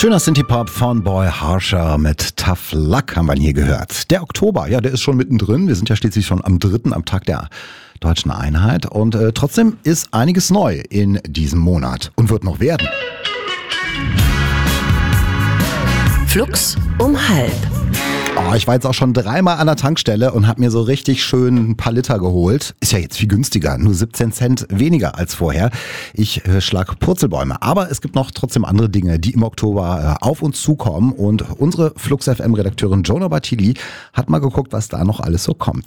Schöner Synthie-Pop von Boy Harsher mit Tough Luck haben wir hier gehört. Der Oktober, ja, der ist schon mittendrin. Wir sind ja schließlich schon am 3., am Tag der Deutschen Einheit. Und trotzdem ist einiges neu in diesem Monat und wird noch werden. Flux um halb. Oh, ich war jetzt auch schon 3-mal an der Tankstelle und habe mir so richtig schön ein paar Liter geholt. Ist ja jetzt viel günstiger, nur 17 Cent weniger als vorher. Ich schlag Purzelbäume. Aber es gibt noch trotzdem andere Dinge, die im Oktober auf uns zukommen. Und unsere Flux FM-Redakteurin Jonah Bartili hat mal geguckt, was da noch alles so kommt.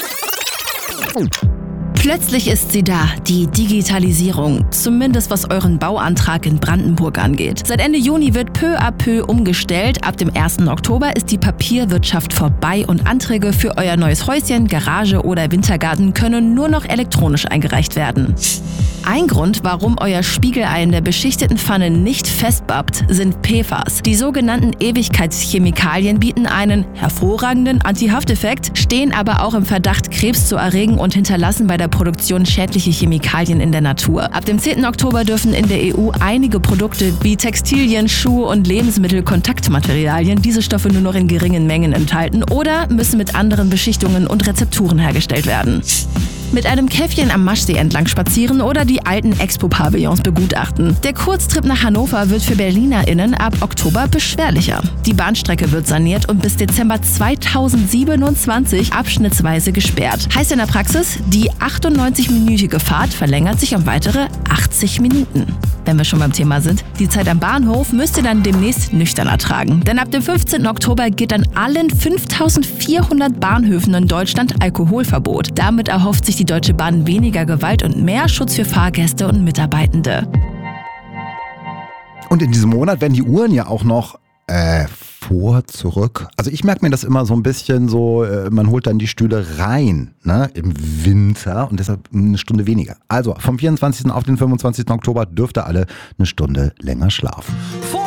Plötzlich ist sie da, die Digitalisierung. Zumindest was euren Bauantrag in Brandenburg angeht. Seit Ende Juni wird peu à peu umgestellt. Ab dem 1. Oktober ist die Papierwirtschaft vorbei und Anträge für euer neues Häuschen, Garage oder Wintergarten können nur noch elektronisch eingereicht werden. Ein Grund, warum euer Spiegelei in der beschichteten Pfanne nicht festbappt, sind PFAS. Die sogenannten Ewigkeitschemikalien bieten einen hervorragenden Anti-Hafteffekt, stehen aber auch im Verdacht, Krebs zu erregen und hinterlassen bei der Produktion schädliche Chemikalien in der Natur. Ab dem 10. Oktober dürfen in der EU einige Produkte wie Textilien, Schuhe und Lebensmittelkontaktmaterialien diese Stoffe nur noch in geringen Mengen enthalten oder müssen mit anderen Beschichtungen und Rezepturen hergestellt werden. Mit einem Käffchen am Maschsee entlang spazieren oder die alten Expo-Pavillons begutachten. Der Kurztrip nach Hannover wird für BerlinerInnen ab Oktober beschwerlicher. Die Bahnstrecke wird saniert und bis Dezember 2027 abschnittsweise gesperrt. Heißt in der Praxis, die 98-minütige Fahrt verlängert sich um weitere 80 Minuten. Wenn wir schon beim Thema sind, die Zeit am Bahnhof müsst ihr dann demnächst nüchtern ertragen. Denn ab dem 15. Oktober gilt an allen 5400 Bahnhöfen in Deutschland Alkoholverbot. Damit erhofft sich die Deutsche Bahn weniger Gewalt und mehr Schutz für Fahrgäste und Mitarbeitende. Und in diesem Monat werden die Uhren ja auch noch zurück. Also ich merke mir das immer so ein bisschen so, man holt dann die Stühle rein, ne, im Winter und deshalb eine Stunde weniger. Also vom 24. auf den 25. Oktober dürft ihr alle eine Stunde länger schlafen.